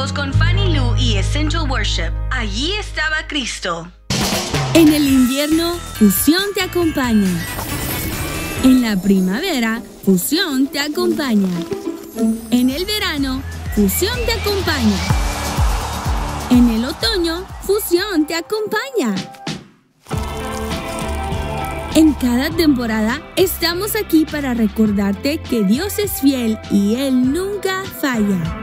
tiempos con Fanny Lu y Essential Worship. Allí estaba Cristo. En el invierno, Fusión te acompaña. En la primavera, Fusión te acompaña. En el verano, Fusión te acompaña. En el otoño, Fusión te acompaña. En cada temporada estamos aquí para recordarte que Dios es fiel y Él nunca falla.